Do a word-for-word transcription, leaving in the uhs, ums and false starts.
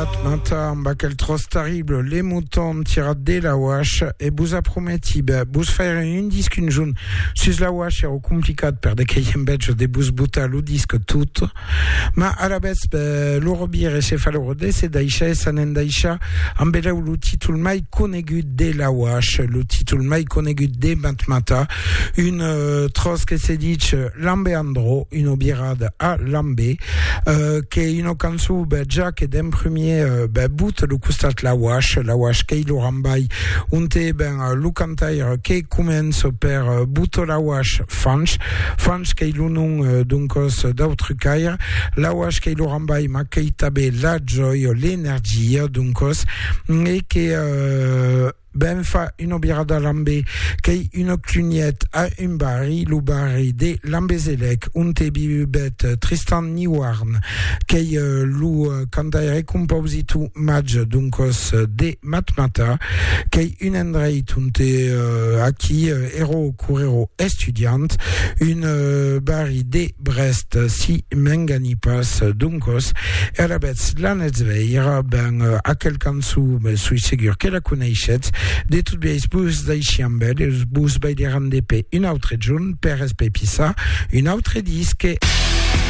Matmata, quel trosse terrible, les moutons tirent de la wash et vous a prometti, vous faire une disque une jaune. Sus la wash est compliqué per de kayembetch de bus buta lo disque tout. Ma à la base, l'orobir et céphalorode, c'est daïcha et sanen daïcha, ambela ou le titre mai conegu de la wash, le titre mai conegu de Matmata, une euh, trosse que c'est dit lambe andro, une obirade à lambe, euh, qui est une canso, ben, Jack et d'un premier, euh, ben, bout le costat la wash, la wash keilo rambai, unte ben, le cantaire qui commence per euh, bout la wash fanch, fanch keilo non, euh, donc, os d'autres caire, la wash keilo rambai ma keitabe la joy, l'énergie, donc, os, et qui, euh, ben fa une obirada lambe kei une clugnette à un bari lo bari de lambezelek unte bibet Tristan Niwarn kei uh, lu uh, kandaire compositu match dunkos de Matmata kei une endreit unte uh, aki uh, hero curero estudiant une uh, bari de Brest si menganipas dunkos erabets lanetzveir ben uh, a quelcansu ben sui segur que la connaisset de toutes les bus d'Aïchiambel, les bus by des R N D P, une autre jaune, P R S P Pissa, une autre disque.